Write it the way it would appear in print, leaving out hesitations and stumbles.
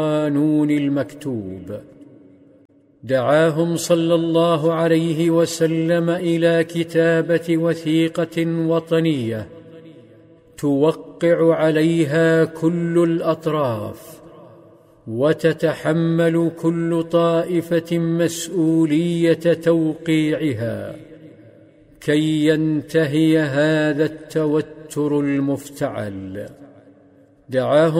القانون المكتوب. دعاهم صلى الله عليه وسلم إلى كتابة وثيقة وطنية توقع عليها كل الأطراف، وتتحمل كل طائفة مسؤولية توقيعها، كي ينتهي هذا التوتر المفتعل. دعاهم